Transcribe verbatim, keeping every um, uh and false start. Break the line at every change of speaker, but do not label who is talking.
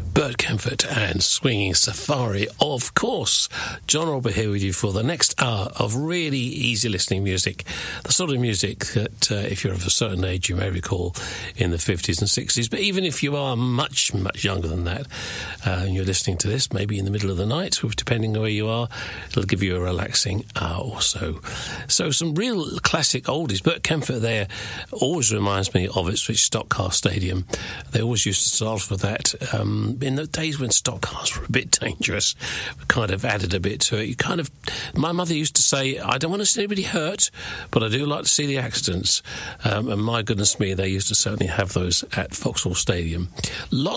Bert Kaempfert and Swinging Safari, of course. John Robert here with you for the next hour of really easy listening music. The sort of music that, uh, if you're of a certain age, you may recall in the fifties and sixties. But even if you are much, much younger than that, uh, and you're listening to this, maybe in the middle of the night, depending on where you are, it'll give you a relaxing hour or so. So some real classic oldies. Bert Kaempfert there always reminds me of Ipswich Stock Car Stadium. They always used to start with that. Um, in the days when stock cars were a bit dangerous, we kind of added a bit to it. You kind of, my mother used to say, I don't want to see anybody hurt, but I do like to see the accidents. Um, and my goodness me, they used to certainly have those at Vauxhall Stadium. Lots